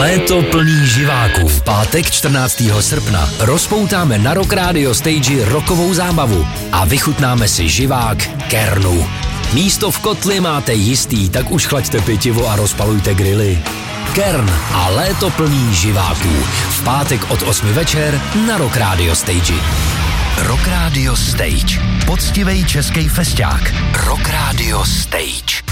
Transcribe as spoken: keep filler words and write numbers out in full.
Léto plný živáků. V pátek čtrnáctého srpna rozpoutáme na Rock Radio Stage rockovou zábavu a vychutnáme si živák Kernu. Místo v kotli máte jistý, tak už chlaďte pitivo a rozpalujte grily. Kern a léto plný živáků. V pátek od osmi večer na Rock Radio Stage. Rock Radio Stage. Poctivej český festák. Rock Radio Stage.